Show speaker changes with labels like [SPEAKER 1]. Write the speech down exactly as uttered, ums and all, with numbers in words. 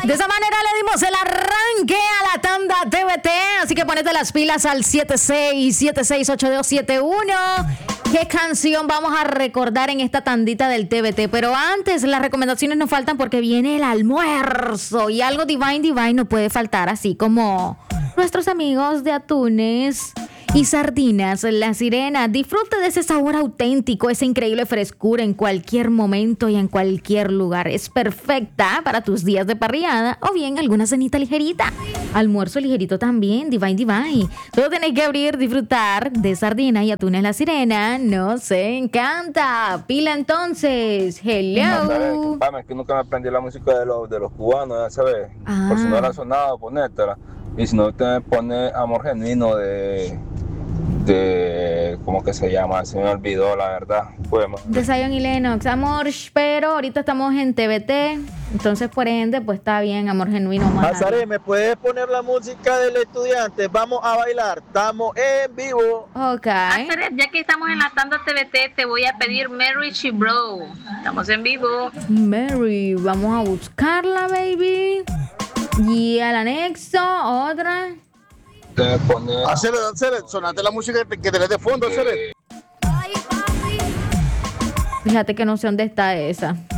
[SPEAKER 1] De esa manera le dimos el arranque a la tanda T V T, así que ponete las pilas al siete seis siete seis ocho dos siete uno. ¿Qué canción vamos a recordar en esta tandita del T V T? Pero antes, las recomendaciones nos faltan porque viene el almuerzo y algo Divine Divine no puede faltar, así como nuestros amigos de atunes y sardinas, La Sirena. Disfrute de ese sabor auténtico, esa increíble frescura en cualquier momento y en cualquier lugar. Es perfecta para tus días de parrillada o bien alguna cenita ligerita. Almuerzo ligerito también, Divine Divine. Todo tenéis que abrir, disfrutar de sardinas y atunes La Sirena. Nos encanta. Pila entonces. Hello.
[SPEAKER 2] Pame, es que nunca me aprendí la música de los, de los cubanos, ya sabes.
[SPEAKER 1] Ah.
[SPEAKER 2] Por si no la ha sonado, ponértela. Y si no, te pone Amor Genuino de... de ¿cómo que se llama? Se me olvidó, la verdad. Pues,
[SPEAKER 1] de Zion y Lennox, amor, pero ahorita estamos en T V T, entonces por ende, pues está bien, Amor Genuino.
[SPEAKER 3] Nazaré, ¿me puedes poner la música del estudiante? Vamos a bailar, estamos en vivo.
[SPEAKER 1] Ok.
[SPEAKER 4] Nazaré, ya que estamos en la tanda T V T, te voy a pedir Mary She Bro. Estamos en vivo.
[SPEAKER 1] Mary, vamos a buscarla, baby. Y al anexo, otra.
[SPEAKER 2] Te pone...
[SPEAKER 3] Hacele, hacele, sonate la música que tenés de fondo, hacele.
[SPEAKER 1] Fíjate que no sé dónde está esa.